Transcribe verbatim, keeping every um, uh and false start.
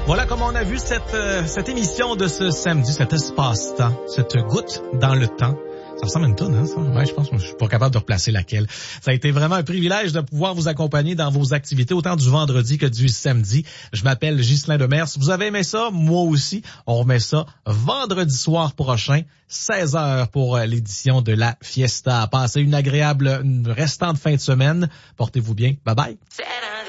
Voilà comment on a vu cette, euh, cette émission de ce samedi, cet espace-temps, cette goutte dans le temps. Ça ressemble à une tonne, hein, ça? Ouais, je pense que je suis pas capable de replacer laquelle. Ça a été vraiment un privilège de pouvoir vous accompagner dans vos activités, autant du vendredi que du samedi. Je m'appelle Ghislain Demers. Si vous avez aimé ça, moi aussi. On remet ça vendredi soir prochain, seize heures pour l'édition de la Fiesta. Passez une agréable une restante fin de semaine. Portez-vous bien. Bye bye.